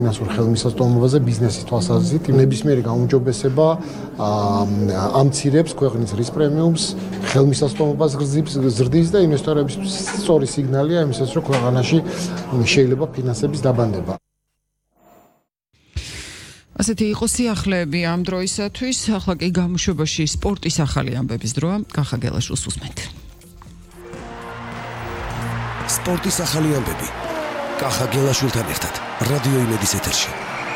ფინანსურ ხელმისაწვდომობაზე ბიზნესის თვალსაზრისით ნებისმიერი გაუმჯობესება ამცირებს ქვეყნის რის პრემიუმს, ხელმისაწვდომობას ზრდის და ინვესტორებისთვის სწორი სიგნალია იმისათვის, რომ ქვეყანაში შეიძლება ფინანსების დაბანდება. ასეთი იყო სიახლეები ამ დროისათვის, ახლა კი გამოშვებაში სპორტის ახალი ამბების დროა, კახა გელაშვილს უსმენთ. სპორტის ახალი ამბები. კახა გელაშვილთან ერთად რადიო იმედის ეთერში.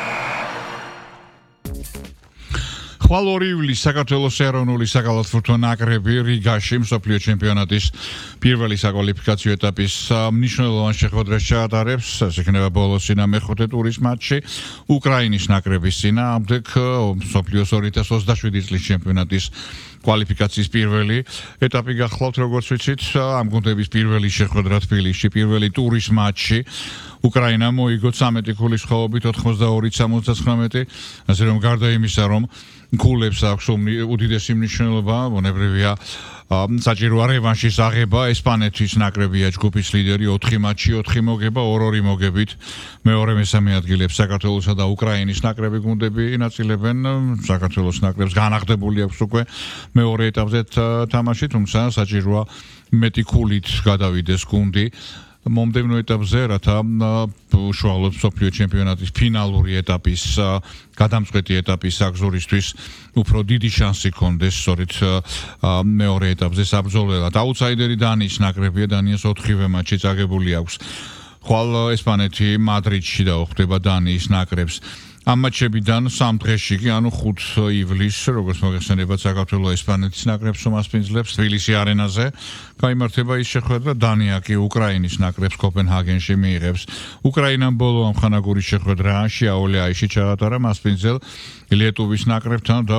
ხვალ 2 ივლისს საქართველოს ეროვნული საკალათბურთო ნაკრები რიგაში მსოფლიო ჩემპიონატის პირველი საკვალიფიკაციო ეტაპის მნიშვნელოვან შეხვედრას ჩაატარებს. ეს იქნება ბოლოს მეხუთე ტურის მატჩი უკრაინის ნაკრების წინააღმდეგ მსოფლიოს 2027 წლის ჩემპიონატის კვალიფიკაციის პირველი ეტაპი გახლავთ, როგორც ვიცით, ამ გუნდების პირველი შეხვედრა თბილისში, პირველი ტურის მატჩი. უკრაინა მოიგო 13 ქულის ხვევებით 82-79, ასე რომ გარდა იმისა, რომ ქულებს აქვს უდიდესი მნიშვნელობა, ბუნებრივია საჭიროა რევანშის აღება. ესპანეთის ნაკრებია ჯგუფის ლიდერი 4 მატჩი 4 მოგება 2-2 მოგებით. მეორე მესამე ადგილებს საქართველოსა და უკრაინის ნაკრები გუნდები ინაწილებენ. საქართველოს ნაკრებს განახდებული აქვს უკვე მეორე ეტაპზე თამაში, თუმცა საჭიროა მეტი ქულით გადავიდეს გუნდი მომდევნო ეტაპზე, რათა უშუალოდ მსოფლიო ჩემპიონატის ფინალური ეტაპის გადამწყვეტი ეტაპის აგზურისთვის უფრო დიდი შანსი ჰქონდეს სწორედ მეორე ეტაპზე საბრძოლველად. აუტსაიდერი დანიის ნაკრებია, დანიას 4-ვე მატჩი წაგებული აქვს. ხვალ ესპანეთი მადრიდში დაუხდება დანიის ნაკრებს. ამ მატჩებიდან 3 დღეში კი, ანუ 5 ივლისს, როგორც მოგეხსენებათ, საქართველოს ესპანეთის ნაკრებს უმასპინძლებს თბილისი არენაზე. გაიმართება ის შეხვედრა, დანია კი უკრაინის ნაკრებს კოპენჰაგენში მიიღებს. უკრაინამ ბოლო ამხანაგური შეხვედრა შეაოლეაიში ჩაატარა მასპინძელ ლიეტუვის ნაკრებთან და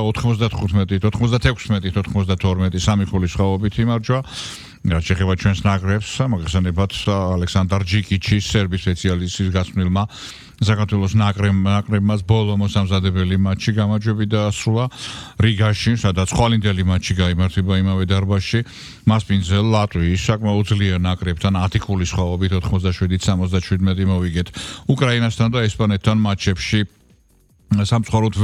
96-92 სამი ქულის ხვევებით იმარჯვა. რაც შეეხება ჩვენს ნაკრებს, მოგეხსენებათ ალექსანდარ ჯიკიჩის სერბის სპეციალისტის გაცნილმა საქართველოს ნაკრებმაც ბოლო მოსამზადებელი მატჩი გამარჯვებით დაასრულა რიგაში, სადაც ხვალინდელი მატჩი გაიმართება იმავე დარბაზში. მასპინძელ ლატვიის საკმაოდ ძლიერ ნაკრებთან 10 ქულის ხვევებით 87-77 მოვიგეთ. უკრაინასთან და ესპანეთთან მატჩებში სამწუხაროდ